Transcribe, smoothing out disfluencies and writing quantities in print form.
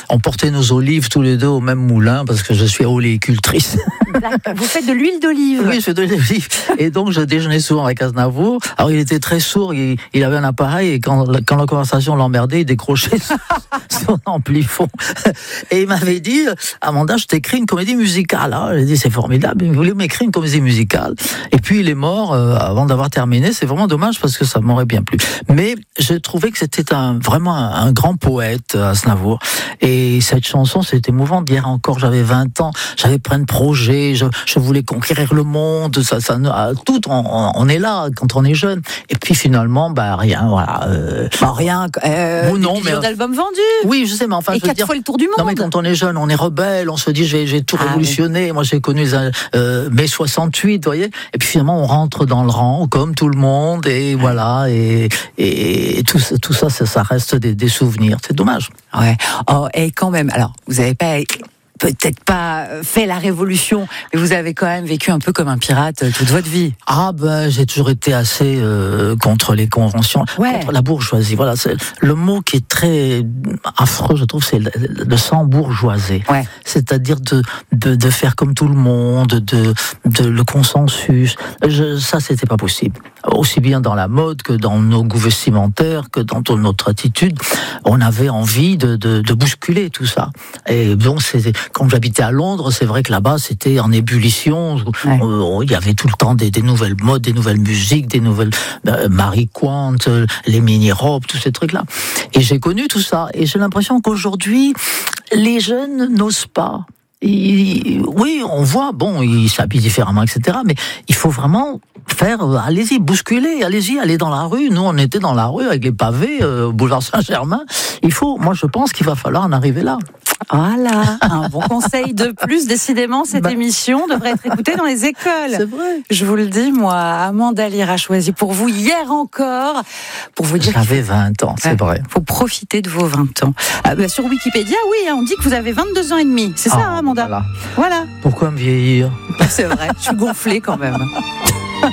on portait nos olives tous les deux au même moulin parce que je suis oléicultrice. Vous faites de l'huile d'olive? Oui, je fais de l'huile d'olive. Et donc, je déjeunais souvent avec Aznavour. Alors, il était très sourd, il avait un appareil et quand la conversation l'emmerdait, il décrochait son amplifon. Et il m'avait dit, Amanda, je t'écris une comédie musicale. Alors, j'ai dit, c'est formidable, il voulait m'écrire une comédie musicale. Et puis, il est mort avant d'avoir terminé. C'est vraiment dommage parce que ça m'aurait bien plu. Mais je trouvais que c'était vraiment un grand poète, Aznavour. Et cette chanson, c'était émouvant. Hier encore, j'avais 20 ans, j'avais plein de projets, je voulais conquérir le monde, tout, on est là quand on est jeune. Et puis finalement, rien, voilà. Rien. Non, millions d'albums vendus. Oui, je sais, mais enfin, et 4 fois le tour du monde. Non, mais quand on est jeune, on est rebelle, on se dit, j'ai tout révolutionné. Oui. Moi, j'ai connu mai 68, vous voyez. Et puis finalement, on rentre dans le rang, comme tout le monde, et voilà. Et tout ça, ça reste des souvenirs. C'est dommage. Ouais. Oh, et quand même, alors, vous avez pas peut-être pas fait la révolution, mais vous avez quand même vécu un peu comme un pirate toute votre vie. Ah j'ai toujours été assez contre les conventions, contre la bourgeoisie. Voilà, c'est le mot qui est très affreux, je trouve, c'est le s'embourgeoiser. Ouais. C'est-à-dire de faire comme tout le monde, de le consensus. Ça, c'était pas possible. Aussi bien dans la mode que dans nos goûts vestimentaires, que dans notre attitude, on avait envie de bousculer tout ça. Et donc, quand j'habitais à Londres, c'est vrai que là-bas, c'était en ébullition. Ouais. Il y avait tout le temps des nouvelles modes, des nouvelles musiques, des nouvelles Marie Quant, les mini-robes, tous ces trucs-là. Et j'ai connu tout ça. Et j'ai l'impression qu'aujourd'hui, les jeunes n'osent pas. Oui, on voit, ils s'habillent différemment, etc. Mais il faut vraiment allez-y, bousculer, allez dans la rue. Nous, on était dans la rue avec les pavés, boulevard Saint-Germain. Moi, je pense qu'il va falloir en arriver là. Voilà, un bon conseil de plus. Décidément, cette émission devrait être écoutée dans les écoles. C'est vrai. Je vous le dis, moi, Amanda Lear a choisi pour vous hier encore, pour vous dire. J'avais 20 ans, c'est vrai. Faut profiter de vos 20 ans. Sur Wikipédia, oui, on dit que vous avez 22 ans et demi. C'est ça, Amanda? Voilà. Pourquoi me vieillir? C'est vrai, je suis gonflée quand même.